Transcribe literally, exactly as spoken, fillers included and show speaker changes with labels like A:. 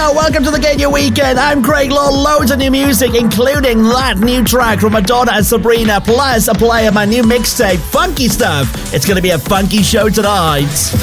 A: Yo, welcome to the Get Your Weekend. I'm Craig Law. Loads of new music, including that new track from Madonna and Sabrina, plus a play of my new mixtape, Funky Stuff. It's going to be a funky show tonight.